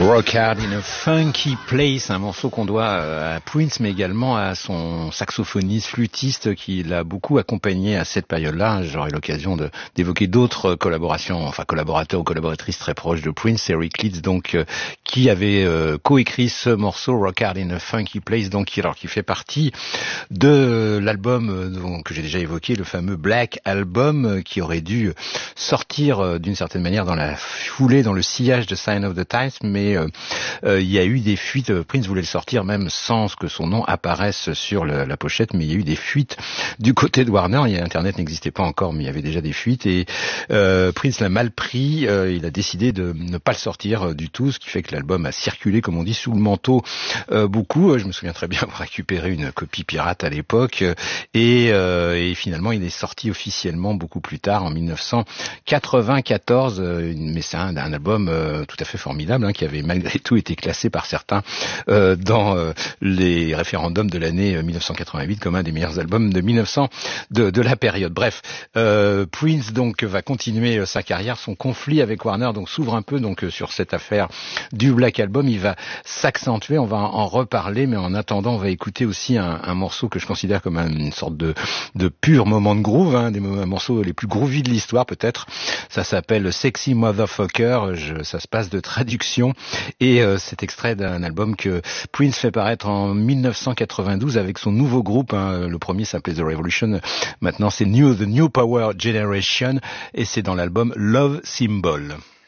Rock Hard in a Funky Place, un morceau qu'on doit à Prince, mais également à son saxophoniste, flûtiste, qui l'a beaucoup accompagné à cette période-là. J'aurai l'occasion d'évoquer d'autres collaborations, enfin collaborateurs ou collaboratrices très proches de Prince, Eric Leeds, donc qui avait coécrit ce morceau Rock Hard in a Funky Place, donc qui fait partie de l'album que j'ai déjà évoqué, le fameux Black Album, qui aurait dû sortir d'une certaine manière dans la foulée, dans le sillage de Sign of the Times, mais il y a eu des fuites. Prince voulait le sortir même sans que son nom apparaisse sur la pochette, mais il y a eu des fuites du côté de Warner. Internet n'existait pas encore, mais il y avait déjà des fuites, et Prince l'a mal pris. Il a décidé de ne pas le sortir du tout, ce qui fait que l'album a circulé, comme on dit, sous le manteau beaucoup. Je me souviens très bien avoir récupéré une copie pirate à l'époque, et finalement il est sorti officiellement beaucoup plus tard, en 1994, mais c'est un album tout à fait formidable, qui avait malgré tout été classé par certains dans les référendums de l'année 1988 comme un des meilleurs albums de 1900 de la période. Bref, Prince donc va continuer sa carrière, son conflit avec Warner donc s'ouvre un peu donc sur cette affaire du Black Album. Il va s'accentuer, on va en reparler, mais en attendant on va écouter aussi un morceau que je considère comme une sorte de pur moment de groove, un des morceaux les plus groovies de l'histoire peut-être. Ça s'appelle Sexy Motherfucker, ça se passe de traduction, et c'est extrait d'un album que Prince fait paraître en 1992 avec son nouveau groupe, le premier s'appelait The Revolution, maintenant c'est The New Power Generation, et c'est dans l'album Love Symbol.